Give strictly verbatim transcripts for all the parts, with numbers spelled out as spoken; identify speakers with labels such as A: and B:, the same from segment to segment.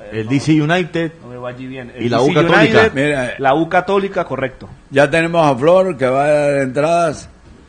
A: el D C United
B: no me va allí bien. El
A: y la
B: D C
A: U Católica.
B: United,
C: Mira,
B: la U Católica, correcto.
C: ya tenemos a Flor que va a dar entradas.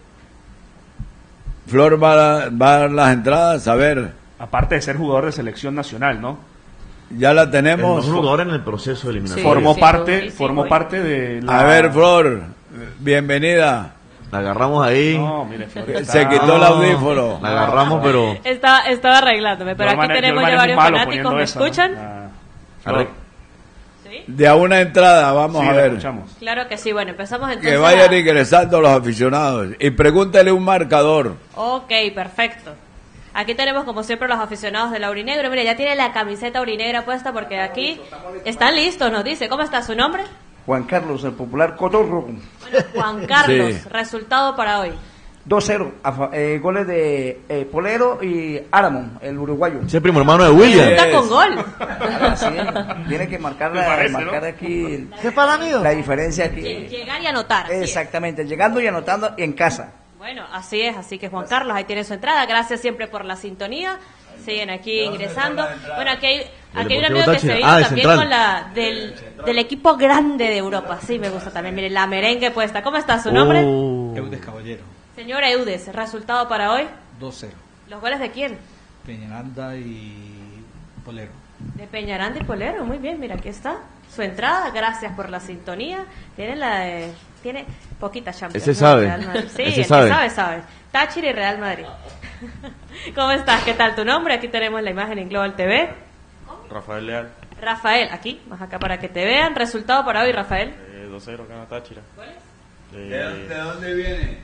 C: Flor va a, va a dar las entradas, a ver,
B: Aparte de ser jugador de selección nacional, ¿no?
C: ya la
A: el
C: tenemos.
A: mejor jugador en el proceso eliminatorio.
B: Formó
D: sí,
B: parte,
D: sí, sí,
B: formó
D: voy.
B: parte de la...
C: A ver, Flor, bienvenida.
A: La agarramos ahí,
B: No, mire, Flor está-
C: Se quitó el audífono.
A: la agarramos, pero
D: Estaba, estaba arreglándome, pero
B: Norman-
D: aquí tenemos
B: Norman
D: ya
B: es
D: varios
B: muy malo
D: fanáticos,
B: poniendo
D: ¿me
B: esa, ¿no?
D: escuchan?
B: Ah,
A: Flor.
D: ¿Sí?
C: De a una entrada, vamos
B: sí,
C: a
B: la
C: ver.
B: escuchamos.
D: Claro que sí, bueno, empezamos entonces.
C: Que vayan
D: a-
C: ingresando los aficionados. Y pregúntale un marcador.
D: Ok, perfecto. Aquí tenemos como siempre los aficionados del Aurinegro. Mira, ya tiene la camiseta aurinegra puesta porque aquí están listos, nos dice. ¿Cómo está su nombre?
E: Juan Carlos, el popular Cotorro.
D: Bueno, Juan Carlos,
C: Sí.
D: resultado para hoy.
E: dos cero. a fa- eh, goles de eh, Polero y Aramón, el uruguayo.
A: ese es primo hermano de William.
D: Está con gol.
E: Así es. Tiene que marcar,
B: Me
E: la,
B: parece,
E: marcar
B: ¿no?
E: aquí
F: ¿Qué para mí?
E: la diferencia aquí.
D: Llegar y anotar. así es.
E: Exactamente, llegando y anotando en casa.
D: Bueno, así es, así que Juan Carlos, ahí tiene su entrada. Gracias siempre por la sintonía. Siguen aquí ingresando. Bueno, aquí hay, aquí hay un amigo que se vino
A: Ah, de
D: también
A: central.
D: con la del, del equipo grande de Europa. Sí, me gusta también. Mire, la merengue puesta. ¿Cómo está su nombre?
A: Oh.
G: Eudes Caballero,
D: Señora Eudes, resultado para hoy.
G: dos cero.
D: ¿Los goles de quién?
G: Peñaranda y Polero.
D: De Peñaranda y Polero. Muy bien, mira, aquí está. Su entrada, gracias por la sintonía. Tiene la de... Tiene poquita Champions.
A: Ese
D: ¿no?
A: sabe.
D: Real Madrid. Sí,
A: Ese
D: el que
A: sabe.
D: sabe, sabe. Táchira y Real Madrid. ¿Cómo estás? ¿Qué tal tu nombre? Aquí tenemos la imagen en Global T V.
H: Rafael Leal,
D: Rafael, aquí, más acá para que te vean. Resultado para hoy, Rafael.
H: eh, dos cero, gana Táchira.
C: ¿De
H: Eh,
C: dónde viene?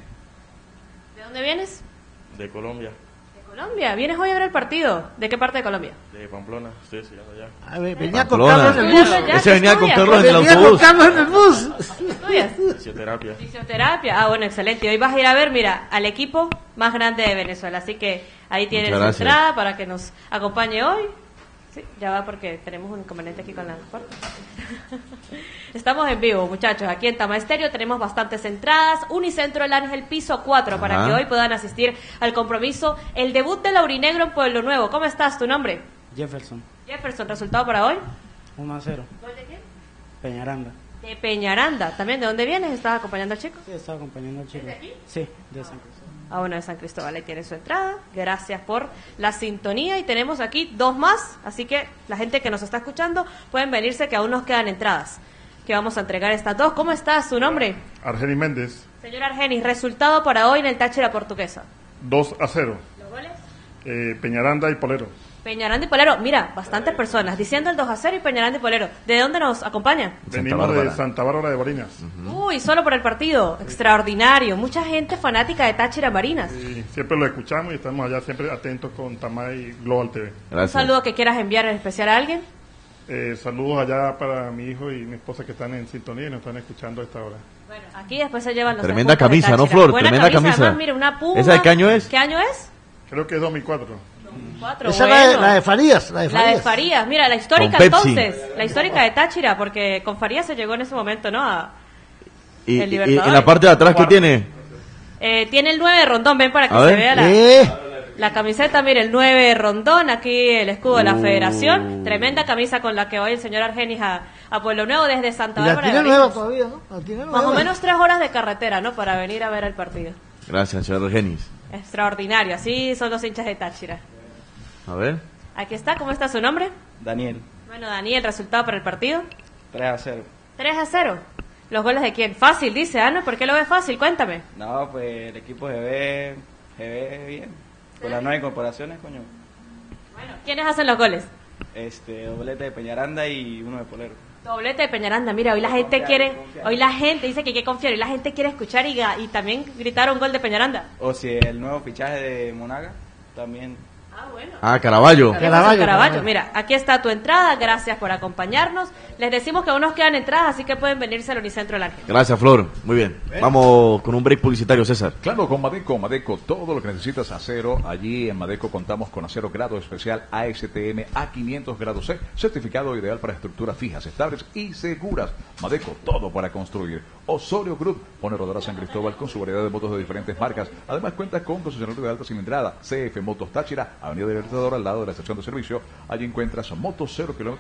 D: ¿De dónde vienes?
H: de Colombia,
D: De Colombia. ¿Vienes hoy a ver el partido? ¿De qué parte de Colombia?
H: de Pamplona, sí, sí, allá.
F: A ver, venía con
A: Pamplona.
F: Carlos en el bus.
D: Ya,
A: Ese
D: ¿qué
A: venía con
D: estudias?
A: Carlos en el
F: Venía con
A: autobús.
F: Carlos en el bus.
D: ¿Estudias?
H: Fisioterapia.
D: Fisioterapia. Ah, bueno, excelente. Y hoy vas a ir a ver, mira, al equipo más grande de Venezuela. Así que ahí tienes su
A: Muchas gracias.
D: entrada para que nos acompañe hoy. Sí, ya va porque tenemos un inconveniente aquí con la puerta. Estamos en vivo, muchachos. Aquí en Tama Estéreo tenemos bastantes entradas. Unicentro El Ángel, piso cuatro, para
A: Ajá.
D: que hoy puedan asistir al compromiso. El debut del Aurinegro en Pueblo Nuevo. ¿Cómo estás? ¿Tu nombre?
I: Jefferson,
D: Jefferson, ¿resultado para hoy?
I: uno a cero.
D: ¿Gol de quién?
I: Peñaranda.
D: De Peñaranda. ¿También de dónde vienes? ¿Estás acompañando al chico?
I: Sí, estaba acompañando al chico.
D: ¿Desde aquí?
I: Sí, de San Cristóbal.
D: Ah, bueno, de San Cristóbal, ahí tiene su entrada. Gracias por la sintonía. Y tenemos aquí dos más, así que la gente que nos está escuchando pueden venirse, que aún nos quedan entradas, que vamos a entregar estas dos. ¿Cómo está su nombre?
J: Argenis Méndez,
D: Señor Argenis, resultado para hoy en el Táchira Portuguesa.
J: dos a cero.
D: ¿Los goles?
J: Eh, Peñaranda y Polero.
D: Peñaranda y Polero. Mira, bastantes personas diciendo el dos a cero y Peñaranda y Polero. ¿De dónde nos acompañan?
J: Venimos de
A: Bárbara.
J: Santa Bárbara de Barinas.
D: Uy, solo por el partido. Extraordinario. Mucha gente fanática de Táchira Marinas.
J: Y siempre lo escuchamos y estamos allá siempre atentos con Tamay Global T V.
D: Un
A: Gracias.
D: saludo que quieras enviar en especial a alguien.
J: Eh, saludos allá para mi hijo y mi esposa que están en sintonía y nos están escuchando a esta hora.
D: Bueno, aquí después se llevan los
A: Tremenda
D: tres puntos de
A: camisa, ¿no,
D: Táchira.
A: Flor?
D: Buena
A: Tremenda camisa.
D: Además, mira, una puma.
A: ¿Esa de qué año es?
D: ¿Qué año es?
J: Creo que es dos mil cuatro.
D: Cuatro,
F: Esa es la de,
D: bueno.
F: la de Farías. La de
D: La
F: Farías.
D: de Farías. Mira, la histórica
A: Con Pepsi.
D: entonces. La histórica de Táchira, porque con Farías se llegó en ese momento, ¿no? A-
A: Y,
D: El
A: y- y
D: Libertadores.
A: en la parte de atrás, ¿qué tiene?
D: eh, tiene el nueve de Rondón, ven para que
A: A
D: se
A: ver.
D: vea la,
F: Eh,
D: la camiseta. Mire, el nueve de Rondón, aquí el escudo de la
A: Uh.
D: Federación. Tremenda camisa con la que va el señor Argenis a, a Pueblo Nuevo desde Santa
F: y la
D: Bárbara de
F: tiene
D: Barinas.
F: nueva todavía, ¿no? La tiene
D: Más o
F: nueva.
D: menos tres horas de carretera, ¿no? Para venir a ver el partido.
A: Gracias, señor Argenis.
D: Extraordinario, así son los hinchas de Táchira.
A: A ver.
D: Aquí está, ¿cómo está su nombre?
I: Daniel,
D: Bueno, Daniel, resultado para el partido.
I: tres a cero.
D: tres a cero. ¿Los goles de quién? Fácil, dice. Ah, no, ¿por qué lo ves fácil? Cuéntame.
I: No, pues el equipo se ve, se ve bien. Con las nuevas incorporaciones, coño.
D: Bueno, ¿quiénes hacen los goles?
I: Este, doblete de Peñaranda y uno de Polero.
D: Doblete de Peñaranda. Mira, hoy la gente quiere, hoy la gente dice que hay que confiar, hoy la gente quiere escuchar y, ga- y también gritar un gol de Peñaranda.
I: O si el nuevo fichaje de Monaga, también.
D: Ah, bueno.
A: Ah, Caraballo.
F: Caraballo,
D: Caraballo.
F: Caraballo.
D: Mira, aquí está tu entrada, gracias por acompañarnos. Les decimos que aún nos quedan entradas, así que pueden venirse al Unicentro del Ángel.
A: Gracias, Flor. Muy bien. Vamos con un break publicitario, César.
K: Claro, con Madeco, Madeco, todo lo que necesitas acero. Allí en Madeco contamos con acero grado especial A S T M A quinientos grados C, certificado ideal para estructuras fijas, estables y seguras. Madeco, todo para construir. Osorio Group pone rodar a San Cristóbal con su variedad de motos de diferentes marcas. Además cuenta con concesionario de alta cilindrada, C F Motos Táchira, Avenida Libertador al lado de la estación de servicio. Allí encuentras motos cero kilómetros